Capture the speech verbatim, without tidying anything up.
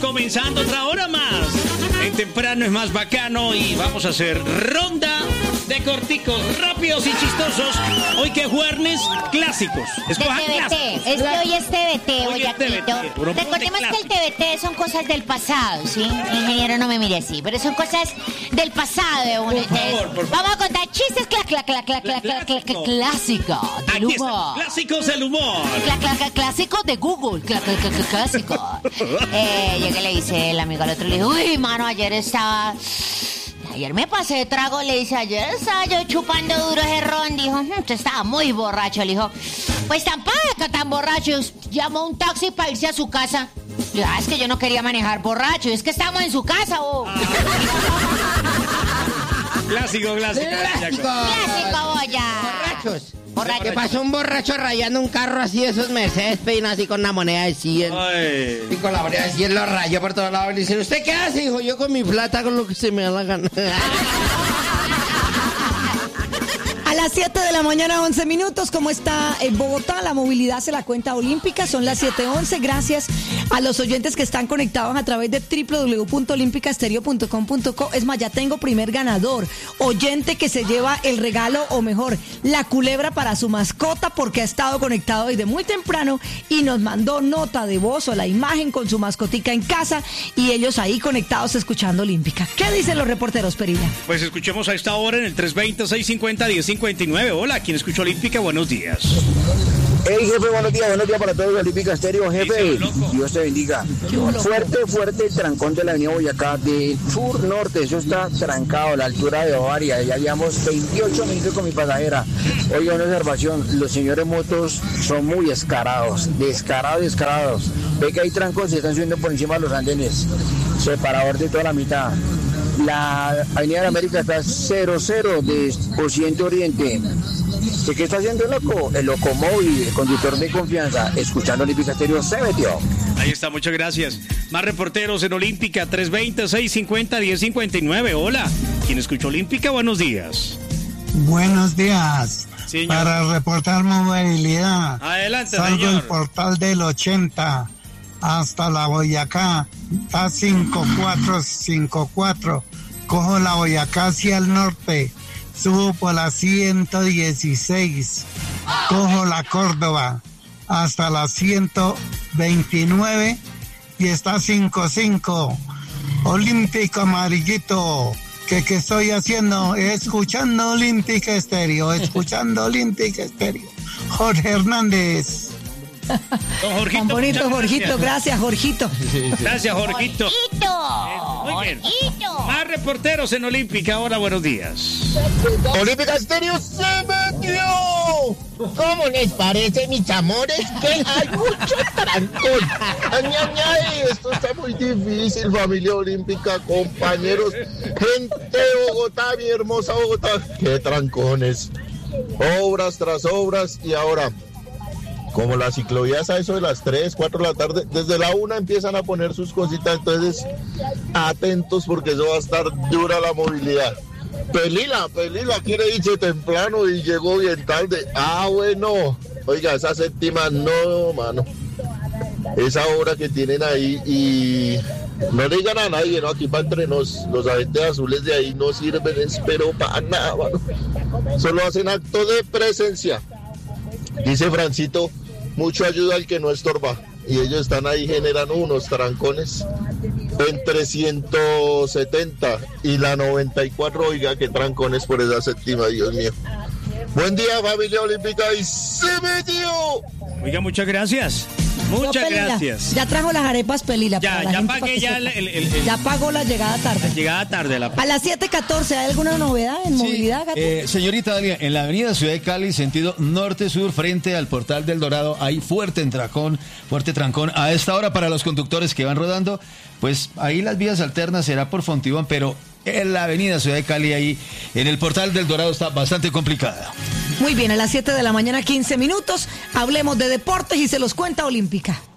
Comenzando otra hora más. En temprano es más bacano y vamos a hacer ronda de corticos rápidos y chistosos. Hoy que jueves clásicos. Escojan T V T. clásicos. Es que hoy es T V T, Hoy es T V T. Boyaquito. Uno pone Recordemos que el clásicos. T V T son cosas del pasado, ¿sí? Ingeniero, no me mire así, pero son cosas del pasado de uno. Por favor, por favor. Vamos a contar chistes cla, cla, cla, cla, cla, cla, cla, cla, clásicos del Aquí están, humor. clásicos del humor. Cla, cla, cla, clásicos de Google. Cla, cla, cla, cla, clásicos. Eh, yo que le dice el amigo al otro, le dijo, uy, mano, ayer estaba... Ayer me pasé de trago, le dice, ayer estaba yo chupando duro ese ron. Dijo, "Mm, usted estaba muy borracho". Le dijo, pues tampoco está tan borracho. Llamó un taxi para irse a su casa. Le dijo, ah, es que yo no quería manejar borracho. Es que estamos en su casa, oh. Clásico, clásico. Clásico. Clásico, Boya. Borrachos. Borracho. ¿Qué pasó un borracho rayando un carro así de esos Mercedes Benz así con una moneda de cien? Ay. Y con la moneda de cien lo rayó por todos lados. Y le dicen, ¿usted qué hace? Dijo, yo con mi plata con lo que se me da la gana. A las siete de la mañana, once minutos, ¿cómo está en Bogotá? La movilidad se la cuenta olímpica, son las siete once. Gracias a los oyentes que están conectados a través de doble u doble u doble u punto olímpicastereo punto com punto co. Es más, ya tengo primer ganador, oyente que se lleva el regalo, o mejor, la culebra para su mascota, porque ha estado conectado desde muy temprano y nos mandó nota de voz o la imagen con su mascotica en casa y ellos ahí conectados escuchando Olímpica. ¿Qué dicen los reporteros, Perilla? Pues escuchemos a esta hora en el tres veinte, seiscientos cincuenta, diez cincuenta y nueve. Hola, ¿quién escuchó Olímpica? Buenos días. Hey, jefe, buenos días, buenos días para todos, Olímpica Estéreo, jefe. Dice, loco. Dios te bendiga. Fuerte, fuerte el trancón de la avenida Boyacá, de sur norte, eso está trancado a la altura de Bavaria. Ya llevamos veintiocho minutos con mi pasajera. Oiga, una observación, los señores motos son muy descarados, descarados, descarados. Ve que hay trancos y están subiendo por encima de los andenes. Separador de toda la mitad. La Avenida de la América está cero cero de Occidente Oriente. ¿De qué está haciendo el loco? El locomóvil, el conductor de confianza, escuchando Olímpica Estéreo, se metió. Ahí está, muchas gracias. Más reporteros en Olímpica, tres veinte, seiscientos cincuenta, diez cincuenta y nueve. Hola, ¿quién escuchó Olímpica? Buenos días. Buenos días. Señor. Para reportar movilidad. Adelante, salgo señor. el portal del ochenta hasta la Boyacá. Está cinco cuatro cinco cuatro. Cojo la Boyacá hacia el norte. Subo por la ciento dieciséis. Cojo la Córdoba hasta la ciento veintinueve y está cinco cinco. Olímpico amarillito. ¿Qué, qué estoy haciendo? Escuchando Olímpica Estéreo, escuchando Olímpica Estéreo. Jorge Hernández. Don Jorgito, Tan bonito, muchas Jorgito. Gracias, Jorgito. Gracias, Jorgito. Jorgito. Muy bien. Jorgito. Más reporteros en Olímpica. Hola, buenos días. Olímpica Estéreo se metió. ¿Cómo les parece, mis amores? Que hay mucho trancón. Ay, ay, ay, esto está muy difícil, familia olímpica, compañeros, gente de Bogotá, mi hermosa Bogotá. Qué trancones. Obras tras obras y ahora, como las ciclovías a eso de las tres, cuatro de la tarde, desde la una empiezan a poner sus cositas, entonces atentos porque eso va a estar dura la movilidad. Pelila, Pelila quiere irse temprano y llegó bien tarde. Ah, bueno. Oiga, esa séptima no, mano. Esa obra que tienen ahí y no le digan a nadie, ¿no? Aquí para entre nos, los agentes azules de ahí no sirven, pero para nada, mano. Solo hacen acto de presencia. Dice Francito, mucho ayuda al que no estorba. Y ellos están ahí, generan unos trancones entre ciento setenta y la noventa y cuatro. Oiga, qué trancones por esa séptima, Dios mío. Buen día, familia olímpica, y se metió. Oiga, muchas gracias. Muchas Yo, Pelila, gracias. Ya trajo las arepas, Pelila. Ya, para la ya gente, pagué para que ya sepa. el- el- el- Ya pagó la llegada tarde. Llegada tarde la... A las siete catorce, ¿hay alguna novedad en Sí, movilidad, Gato? eh, señorita Dalia, en la avenida Ciudad de Cali, sentido norte-sur, frente al portal del Dorado, hay fuerte trancón, fuerte trancón. A esta hora, para los conductores que van rodando, pues ahí las vías alternas será por Fontibón, pero en la avenida Ciudad de Cali, ahí en el portal del Dorado, está bastante complicada. Muy bien, a las siete de la mañana, quince minutos, hablemos de deportes y se los cuenta Olímpica.